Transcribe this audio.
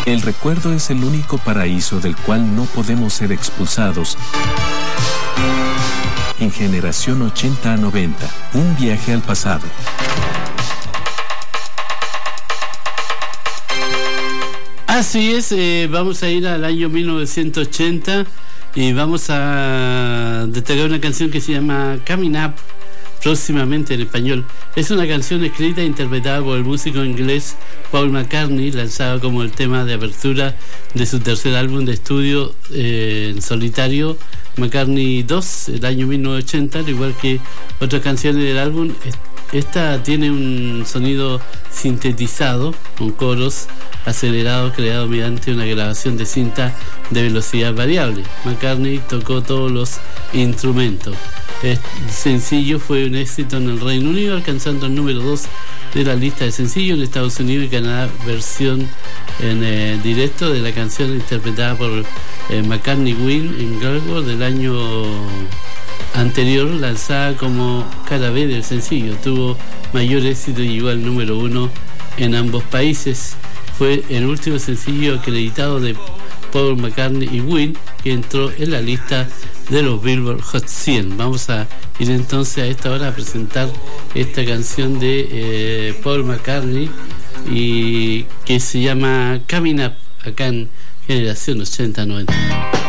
El recuerdo es el único paraíso del cual no podemos ser expulsados. En Generación 80 a 90, un viaje al pasado. Así es, vamos a ir al año 1980 y vamos a destacar una canción que se llama Coming Up, próximamente en español. Es una canción escrita e interpretada por el músico inglés Paul McCartney, lanzado como el tema de apertura de su tercer álbum de estudio en solitario, McCartney 2, el año 1980, al igual que otras canciones del álbum. Esta tiene un sonido sintetizado con coros acelerados creados mediante una grabación de cinta de velocidad variable. McCartney tocó todos los instrumentos. El sencillo fue un éxito en el Reino Unido, alcanzando el número 2 de la lista de sencillos en Estados Unidos y Canadá. Versión en directo de la canción interpretada por McCartney Win en Glasgow del año anterior, lanzada como cara B del sencillo. Tuvo mayor éxito y llegó al número 1 en ambos países. Fue el último sencillo acreditado de Paul McCartney y Win que entró en la lista de los Billboard Hot 100. Vamos a ir entonces a esta hora a presentar esta canción de Paul McCartney y que se llama Coming Up, acá en Generación 80-90.